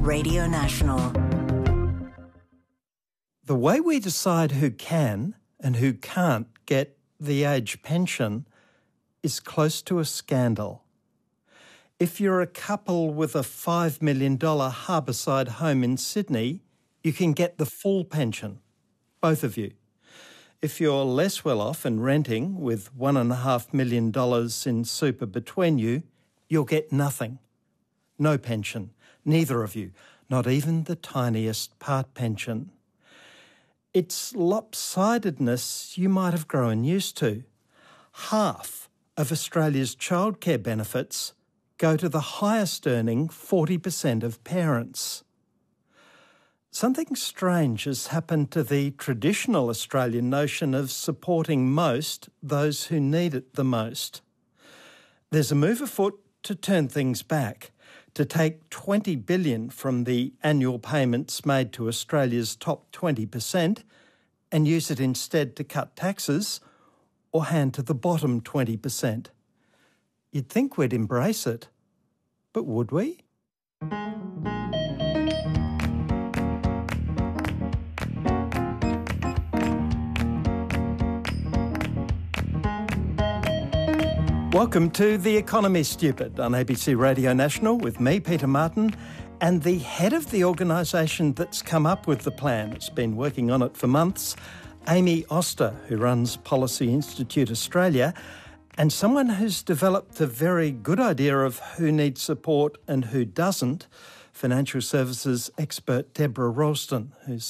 Radio National. The way we decide who can and who can't get the age pension is close to a scandal. If you're a couple with a $5 million harbourside home in Sydney, you can get the full pension, both of you. If you're less well off and renting with $1.5 million in super between you, you'll get nothing. No pension, neither of you, not even the tiniest part pension. It's lopsidedness you might have grown used to. Half of Australia's childcare benefits go to the highest earning 40% of parents. Something strange has happened to the traditional Australian notion of supporting most those who need it the most. There's a move afoot to turn things back, to take $20 billion from the annual payments made to Australia's top 20% and use it instead to cut taxes or hand to the bottom 20%. You'd think we'd embrace it, but would we? Welcome to The Economy Stupid on ABC Radio National with me, Peter Martin, and the head of the organisation that's come up with the plan. It's been working on it for months, Amy Oster, who runs Policy Institute Australia, and someone who's developed a very good idea of who needs support and who doesn't, financial services expert Deborah Ralston, who's